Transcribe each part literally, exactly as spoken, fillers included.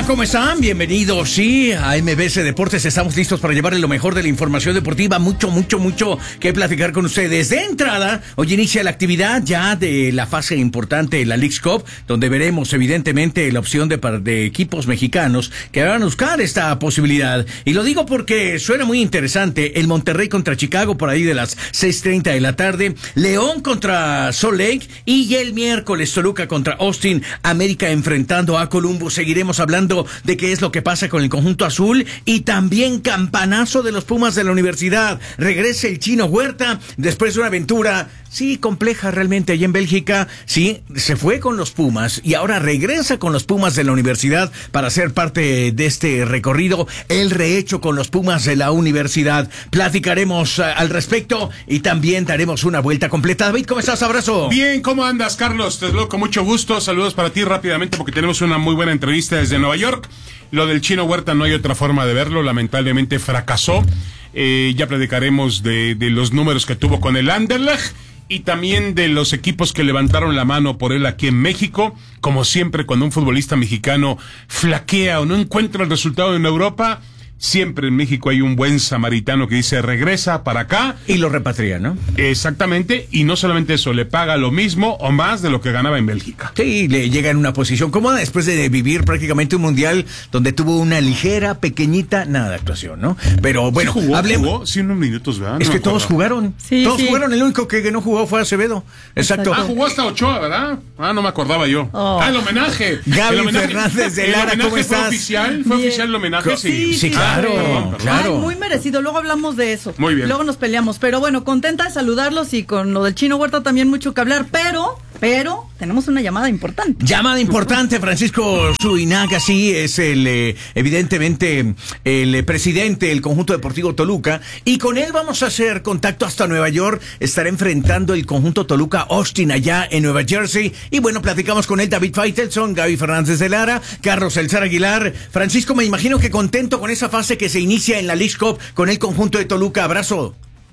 ¿cómo están? Bienvenidos, sí, a M B S Deportes. Estamos listos para llevarle lo mejor de la información deportiva. Mucho, mucho, mucho que platicar con ustedes. De entrada, hoy inicia la actividad ya de la fase importante de la Leagues Cup, donde veremos evidentemente la opción de, de equipos mexicanos que van a buscar esta posibilidad. Y lo digo porque suena muy interesante. El Monterrey contra Chicago por ahí de las seis treinta de la tarde. León contra Salt Lake. Y el miércoles Toluca contra Austin. América enfrentando a Columbus. Seguiremos hablando de qué es lo que pasa con el conjunto azul y también campanazo de los Pumas de la universidad. Regresa el Chino Huerta después de una aventura, sí, compleja realmente allá en Bélgica. Sí, se fue con los Pumas y ahora regresa con los Pumas de la universidad para ser parte de este recorrido, el rehecho con los Pumas de la universidad. Platicaremos uh, al respecto y también daremos una vuelta completa. David, ¿cómo estás? Abrazo. Bien, ¿cómo andas, Carlos? Te saludo con mucho gusto. Saludos para ti rápidamente porque tenemos una muy buena entrevista desde Nueva York. Lo del Chino Huerta no hay otra forma de verlo, lamentablemente fracasó. Eh, ya platicaremos de, de los números que tuvo con el Anderlecht y también de los equipos que levantaron la mano por él aquí en México. Como siempre, cuando un futbolista mexicano flaquea o no encuentra el resultado en Europa, siempre en México hay un buen samaritano que dice regresa para acá. Y lo repatria, ¿no? Exactamente, y no solamente eso, le paga lo mismo o más de lo que ganaba en Bélgica. Sí, le llega en una posición cómoda después de vivir prácticamente un mundial donde tuvo una ligera, pequeñita, nada de actuación, ¿no? Pero bueno, ¿Sí jugó, hablemos. Jugó? Sí, unos minutos, ¿verdad? Es no que todos jugaron. Sí, todos sí. jugaron, el único que no jugó fue Acevedo. Exacto. Ah, jugó hasta Ochoa, ¿verdad? Ah, no me acordaba yo. Oh. Ah, el homenaje. Gaby el homenaje, Fernández de Lara, ¿cómo estás? ¿Fue oficial? ¿Fue Bien. oficial el homenaje? Sí, sí, sí claro. Ah, perdón, perdón. Claro. Ay, muy merecido, luego hablamos de eso. Muy bien. Luego nos peleamos, pero bueno, contenta de saludarlos y con lo del Chino Huerta también mucho que hablar, pero, pero, tenemos una llamada importante. Llamada importante, Francisco Zuinaga, sí, es el, eh, evidentemente, el eh, presidente del conjunto deportivo Toluca, y con él vamos a hacer contacto hasta Nueva York, estará enfrentando el conjunto Toluca Austin allá en Nueva Jersey, y bueno, platicamos con él, David Faitelson, Gaby Fernández de Lara, Carlos Elzar Aguilar. Francisco, me imagino que contento con esa fase que se inicia en la Leagues Cup con el conjunto de Toluca. Abrazo.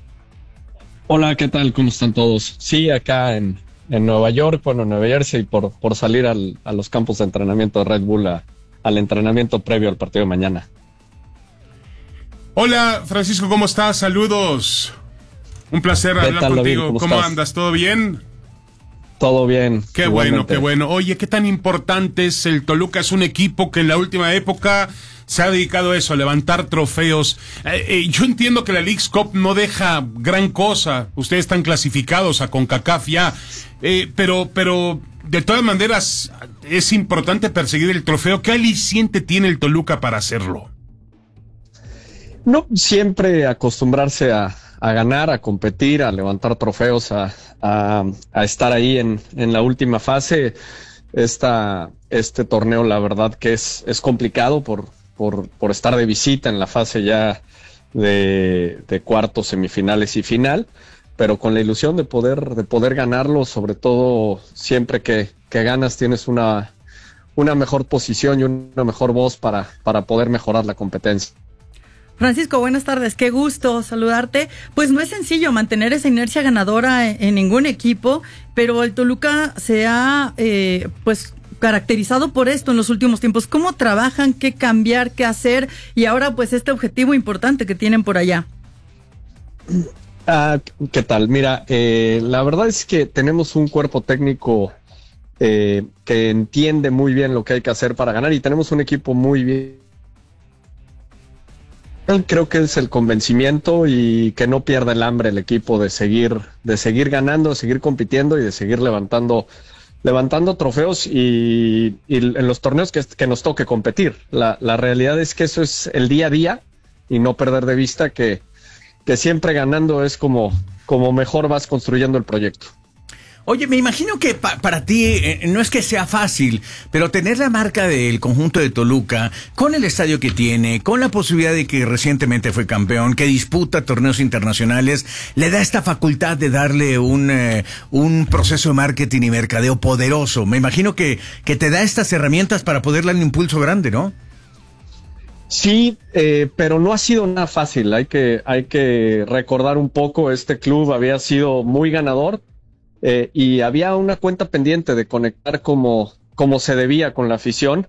Hola, ¿qué tal? ¿Cómo están todos? Sí, acá en, en Nueva York, bueno, Nueva Jersey, por, por salir al, a los campos de entrenamiento de Red Bull, a, al entrenamiento previo al partido de mañana. Hola, Francisco, ¿cómo estás? Saludos. Un placer hablar tal, contigo. David? ¿Cómo, ¿Cómo estás? andas? ¿Todo bien? Todo bien. Qué igualmente. bueno, qué bueno. Oye, ¿qué tan importante es el Toluca? Es un equipo que en la última época se ha dedicado a eso, a levantar trofeos. Eh, eh, yo entiendo que la Leagues Cup no deja gran cosa. Ustedes están clasificados a CONCACAF ya. Eh, pero, pero, de todas maneras, es importante perseguir el trofeo. ¿Qué aliciente tiene el Toluca para hacerlo? No, siempre acostumbrarse a, a ganar, a competir, a levantar trofeos, a, a, a estar ahí en, en la última fase. Esta, este torneo, la verdad que es, es complicado por, por, por estar de visita en la fase ya de, de cuartos, semifinales y final, pero con la ilusión de poder, de poder ganarlo, sobre todo siempre que, que ganas tienes una, una mejor posición y una mejor voz para, para poder mejorar la competencia. Francisco, buenas tardes, qué gusto saludarte. Pues no es sencillo mantener esa inercia ganadora en, en ningún equipo, pero el Toluca se ha eh, pues caracterizado por esto en los últimos tiempos. ¿Cómo trabajan? ¿Qué cambiar? ¿Qué hacer? Y ahora pues este objetivo importante que tienen por allá. Ah, ¿qué tal? Mira, eh, la verdad es que tenemos un cuerpo técnico eh, que entiende muy bien lo que hay que hacer para ganar y tenemos un equipo muy bien. Creo que es el convencimiento y que no pierda el hambre el equipo de seguir, de seguir ganando, de seguir compitiendo y de seguir levantando, levantando trofeos y, y en los torneos que, que nos toque competir. La, la realidad es que eso es el día a día y no perder de vista que, que siempre ganando es como, como mejor vas construyendo el proyecto. Oye, me imagino que pa- para ti eh, no es que sea fácil, pero tener la marca del conjunto de Toluca, con el estadio que tiene, con la posibilidad de que recientemente fue campeón, que disputa torneos internacionales, le da esta facultad de darle un, eh, un proceso de marketing y mercadeo poderoso. Me imagino que, que te da estas herramientas para poder darle un impulso grande, ¿no? Sí, eh, pero no ha sido nada fácil. Hay que, hay que recordar un poco, este club había sido muy ganador. Eh, y había una cuenta pendiente de conectar como, como se debía con la afición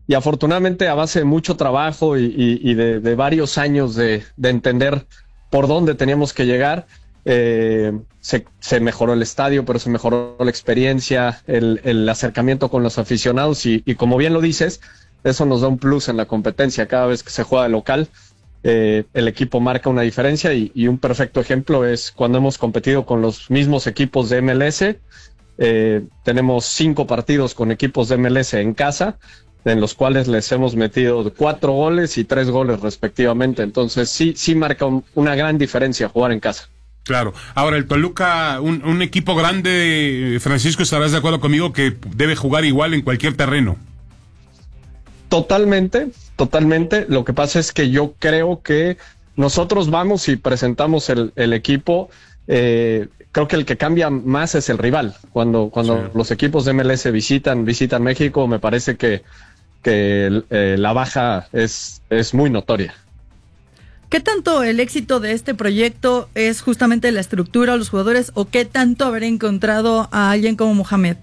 y afortunadamente a base de mucho trabajo y, y, y de, de varios años de, de entender por dónde teníamos que llegar, eh, se, se mejoró el estadio, pero se mejoró la experiencia, el, el acercamiento con los aficionados y, y como bien lo dices, eso nos da un plus en la competencia. Cada vez que se juega de local, eh, el equipo marca una diferencia y, y un perfecto ejemplo es cuando hemos competido con los mismos equipos de M L S. Eh, tenemos cinco partidos con equipos de M L S en casa, en los cuales les hemos metido cuatro goles y tres goles respectivamente. Entonces sí, sí marca un, una gran diferencia jugar en casa. Claro. Ahora, el Toluca, un, un equipo grande, Francisco, estarás de acuerdo conmigo que debe jugar igual en cualquier terreno. Totalmente, totalmente. Lo que pasa es que yo creo que nosotros vamos y presentamos el, el equipo. Eh, creo que el que cambia más es el rival. Cuando, cuando sí. los equipos de M L S visitan, visitan México, me parece que, que eh, la baja es, es muy notoria. ¿Qué tanto el éxito de este proyecto es justamente la estructura, los jugadores, o qué tanto haber encontrado a alguien como Mohamed?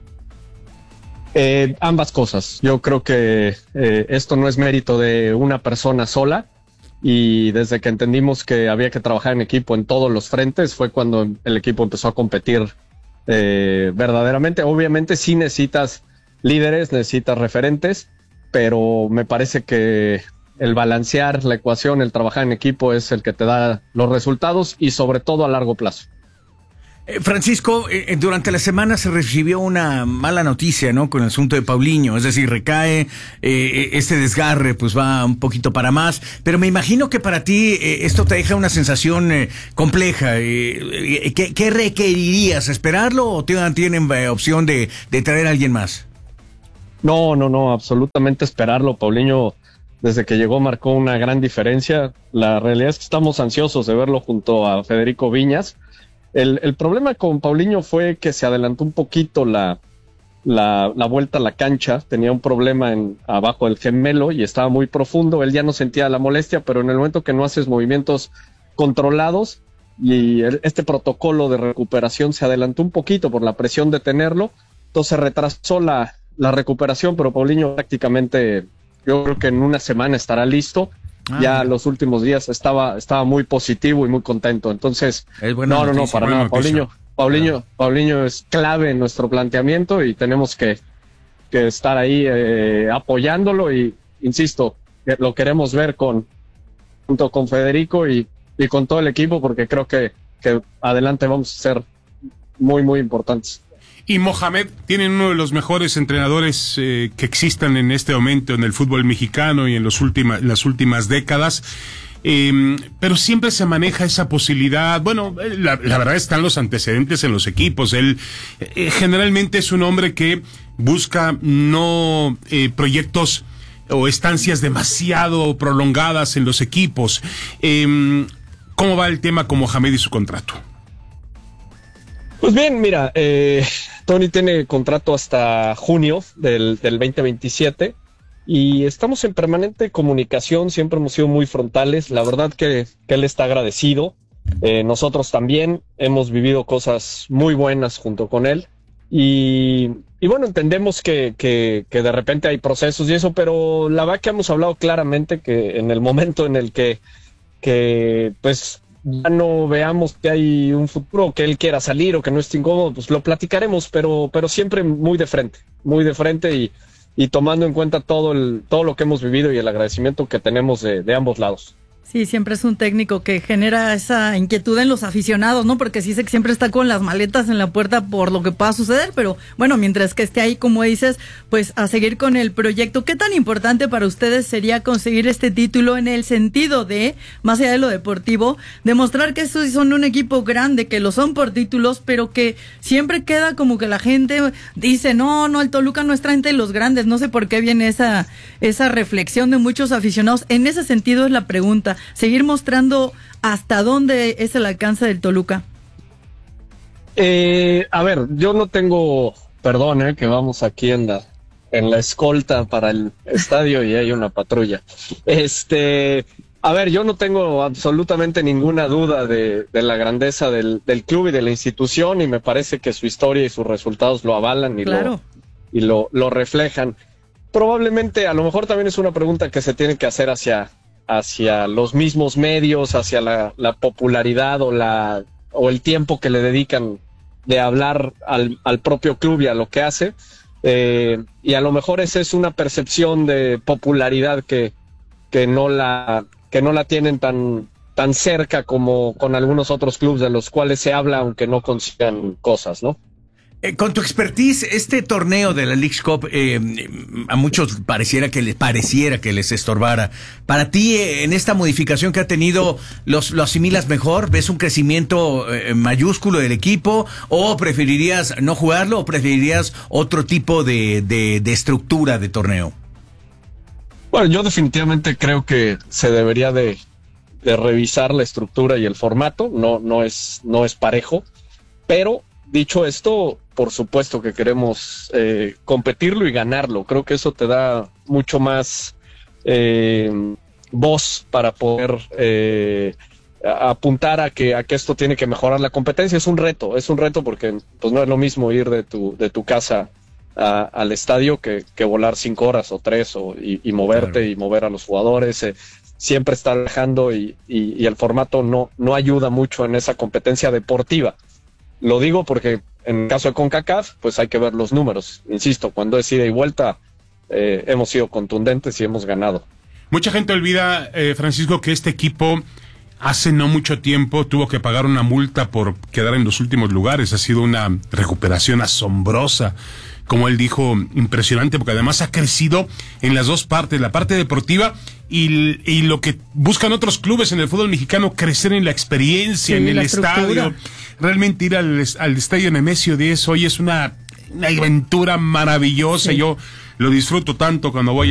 Eh, ambas cosas. Yo creo que eh, esto no es mérito de una persona sola, y desde que entendimos que había que trabajar en equipo en todos los frentes fue cuando el equipo empezó a competir eh, verdaderamente. Obviamente sí necesitas líderes, necesitas referentes, pero me parece que el balancear la ecuación, el trabajar en equipo es el que te da los resultados y sobre todo a largo plazo. Francisco, eh, durante la semana se recibió una mala noticia, ¿no? Con el asunto de Paulinho, es decir, recae, eh, este desgarre pues va un poquito para más, pero me imagino que para ti eh, esto te deja una sensación eh, compleja. Eh, eh, ¿qué, ¿Qué requerirías? ¿Esperarlo o tienen eh, opción de, de traer a alguien más? No, no, no, absolutamente esperarlo. Paulinho, desde que llegó, marcó una gran diferencia. La realidad es que estamos ansiosos de verlo junto a Federico Viñas. El, el problema con Paulinho fue que se adelantó un poquito la, la, la vuelta a la cancha. Tenía un problema en, abajo del gemelo y estaba muy profundo. Él ya no sentía la molestia, pero en el momento que no haces movimientos controlados y el, este protocolo de recuperación se adelantó un poquito por la presión de tenerlo, entonces retrasó la, la recuperación, pero Paulinho prácticamente, yo creo que en una semana estará listo. Ah, ya mira. Los últimos días estaba estaba muy positivo y muy contento. Entonces, no, no, no, para nada. Paulinho, Paulinho, claro. Paulinho es clave en nuestro planteamiento y tenemos que, que estar ahí eh, apoyándolo y, insisto, lo queremos ver con junto con Federico y, y con todo el equipo porque creo que, que adelante vamos a ser muy, muy importantes. Y Mohamed tiene uno de los mejores entrenadores eh, que existan en este momento en el fútbol mexicano y en, los última, en las últimas décadas, eh, pero siempre se maneja esa posibilidad. Bueno, la, la verdad están los antecedentes en los equipos. Él eh, generalmente es un hombre que busca no eh, proyectos o estancias demasiado prolongadas en los equipos. Eh, ¿Cómo va el tema con Mohamed y su contrato? Pues bien, mira, eh, Tony tiene contrato hasta junio del, del veinte veintisiete y estamos en permanente comunicación, siempre hemos sido muy frontales, la verdad que, que él está agradecido, eh, nosotros también hemos vivido cosas muy buenas junto con él y, y bueno, entendemos que, que, que de repente hay procesos y eso, pero la verdad que hemos hablado claramente que en el momento en el que, que pues... ya no veamos que hay un futuro, que él quiera salir o que no esté incómodo, pues lo platicaremos, pero, pero siempre muy de frente, muy de frente y, y tomando en cuenta todo el, todo lo que hemos vivido y el agradecimiento que tenemos de, de ambos lados. Sí, siempre es un técnico que genera esa inquietud en los aficionados, ¿no? Porque sí sé que siempre está con las maletas en la puerta por lo que pueda suceder, pero bueno, mientras que esté ahí, como dices, pues a seguir con el proyecto. ¿Qué tan importante para ustedes sería conseguir este título en el sentido de, más allá de lo deportivo, demostrar que estos son un equipo grande, que lo son por títulos, pero que siempre queda como que la gente dice, no, no, el Toluca no está entre los grandes? No sé por qué viene esa, esa reflexión de muchos aficionados. En ese sentido es la pregunta. Seguir mostrando hasta dónde es el alcance del Toluca. Eh, a ver, yo no tengo, perdón, eh, que vamos aquí en la en la escolta para el estadio y hay una patrulla. Este, a ver, yo no tengo absolutamente ninguna duda de, de la grandeza del, del club y de la institución y me parece que su historia y sus resultados lo avalan y, claro. lo, y lo, lo reflejan. probablemente, a lo mejor también es una pregunta que se tiene que hacer hacia, hacia los mismos medios, hacia la, la popularidad o, la, o el tiempo que le dedican de hablar al, al propio club y a lo que hace. Eh, y a lo mejor esa es una percepción de popularidad que, que, no, la, que no la tienen tan, tan cerca como con algunos otros clubes de los cuales se habla aunque no consigan cosas, ¿no? Eh, con tu expertise, este torneo de la Leagues Cup eh, a muchos pareciera que les pareciera que les estorbara. Para ti, eh, en esta modificación que ha tenido, ¿los, lo asimilas mejor? ¿Ves un crecimiento eh, mayúsculo del equipo? ¿O preferirías no jugarlo o preferirías otro tipo de, de, de estructura de torneo? Bueno, yo definitivamente creo que se debería de, de revisar la estructura y el formato. No, no es, no es parejo, pero dicho esto, por supuesto que queremos eh, competirlo y ganarlo. Creo que eso te da mucho más eh, voz para poder eh, apuntar a que, a que esto tiene que mejorar la competencia. Es un reto, es un reto porque pues no es lo mismo ir de tu, de tu casa a, al estadio que, que volar cinco horas o tres o, y, y moverte claro. y mover a los jugadores. Eh, siempre estar viajando y, y, y el formato no, no ayuda mucho en esa competencia deportiva. Lo digo porque en el caso de CONCACAF, pues hay que ver los números. Insisto, cuando es ida y vuelta, eh, hemos sido contundentes y hemos ganado. Mucha gente olvida, eh, Francisco, que este equipo hace no mucho tiempo tuvo que pagar una multa por quedar en los últimos lugares. Ha sido una recuperación asombrosa, como él dijo, impresionante, porque además ha crecido en las dos partes, la parte deportiva y, y lo que buscan otros clubes en el fútbol mexicano, crecer en la experiencia, sí, en el estadio. Realmente ir al, al estadio Nemesio diez hoy es una, una aventura maravillosa. Sí. Yo lo disfruto tanto cuando voy